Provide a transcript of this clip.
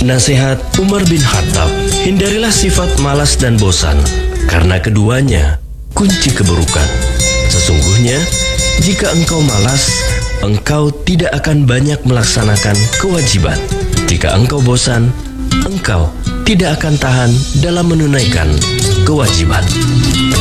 Nasihat Umar bin Khattab, hindarilah sifat malas dan bosan, karena keduanya kunci keburukan. Sesungguhnya, jika engkau malas, engkau tidak akan banyak melaksanakan kewajiban. Jika engkau bosan, engkau tidak akan tahan dalam menunaikan kewajiban.